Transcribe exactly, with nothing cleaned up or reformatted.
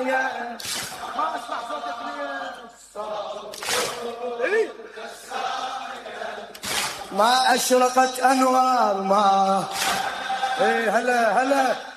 كساية ما اسمع صوتك ليه ما اشرقت انوار ما. ايه هلا هلا